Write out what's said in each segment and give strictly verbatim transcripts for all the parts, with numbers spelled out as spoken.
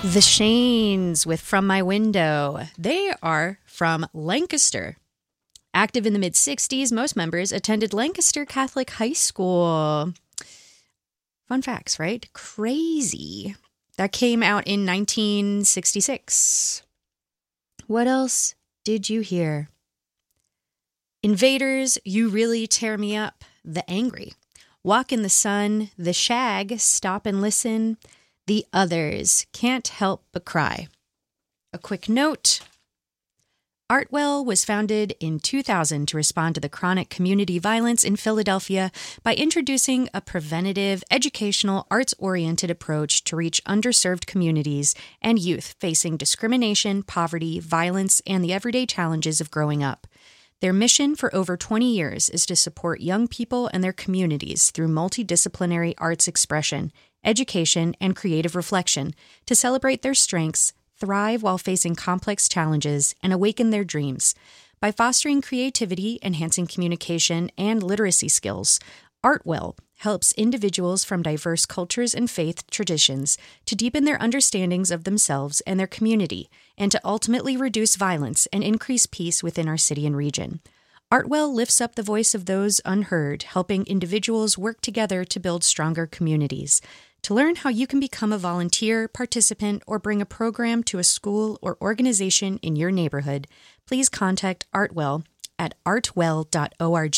The Shanes with From My Window. They are from Lancaster. Active in the mid-sixties, most members attended Lancaster Catholic High School. Fun facts, right? Crazy. That came out in nineteen sixty-six. What else did you hear? Invaders, You Really Tear Me Up, The Angry. Walk in the Sun, The Shag, Stop and Listen. The Others, Can't Help But Cry. A quick note. Artwell was founded in two thousand to respond to the chronic community violence in Philadelphia by introducing a preventative, educational, arts-oriented approach to reach underserved communities and youth facing discrimination, poverty, violence, and the everyday challenges of growing up. Their mission for over twenty years is to support young people and their communities through multidisciplinary arts expression, education, and creative reflection to celebrate their strengths, thrive while facing complex challenges, and awaken their dreams. By fostering creativity, enhancing communication, and literacy skills, Artwell helps individuals from diverse cultures and faith traditions to deepen their understandings of themselves and their community, and to ultimately reduce violence and increase peace within our city and region. Artwell lifts up the voice of those unheard, helping individuals work together to build stronger communities. To learn how you can become a volunteer, participant, or bring a program to a school or organization in your neighborhood, please contact Artwell at artwell dot org.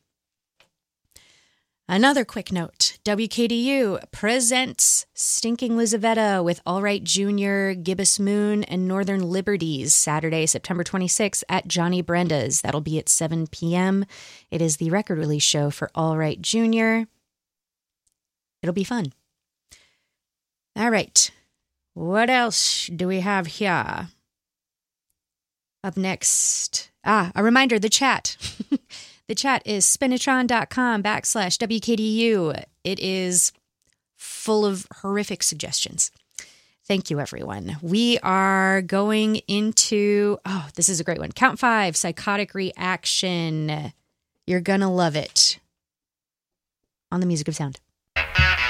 Another quick note, W K D U presents Stinking Lizaveta with All Right Junior, Gibbous Moon, and Northern Liberties, Saturday, September twenty-sixth at Johnny Brenda's. That'll be at seven p.m. It is the record release show for All Right Junior. It'll be fun. All right, what else do we have here? Up next, ah, a reminder, the chat. The chat is spinatron.com backslash WKDU. It is full of horrific suggestions. Thank you, everyone. We are going into, oh, this is a great one. Count five, Psychotic Reaction. You're gonna love it. On the Music of Sound.